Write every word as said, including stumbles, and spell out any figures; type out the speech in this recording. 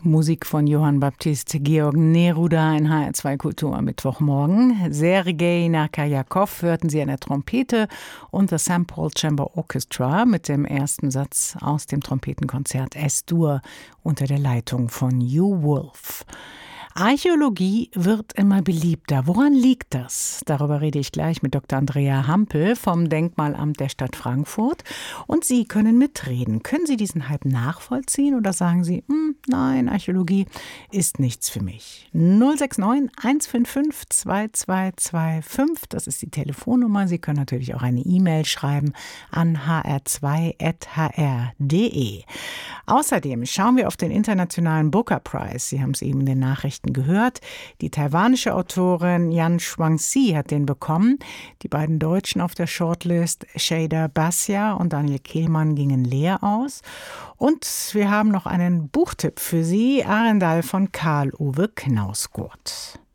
Musik von Johann Baptist Georg Neruda in H R zwei Kultur am Mittwochmorgen. Sergei Narkajakov hörten Sie an der Trompete und das Sankt Paul Chamber Orchestra mit dem ersten Satz aus dem Trompetenkonzert Es-Dur unter der Leitung von Hugh Wolf. Archäologie wird immer beliebter. Woran liegt das? Darüber rede ich gleich mit Doktor Andrea Hampel vom Denkmalamt der Stadt Frankfurt. Und Sie können mitreden. Können Sie diesen Hype nachvollziehen oder sagen Sie, hm, nein, Archäologie ist nichts für mich? null sechs neun eins fünf fünf zwei zwei zwei fünf, das ist die Telefonnummer. Sie können natürlich auch eine E-Mail schreiben an h r zwei at h r punkt d e. Außerdem schauen wir auf den internationalen Booker Prize. Sie haben es eben in den Nachrichten gehört. Die taiwanische Autorin Yan Shuangzi hat den bekommen. Die beiden Deutschen auf der Shortlist, Shada Bassia und Daniel Kehlmann, gingen leer aus. Und wir haben noch einen Buchtipp für Sie, Arendal von Karl-Uwe Knausgurt.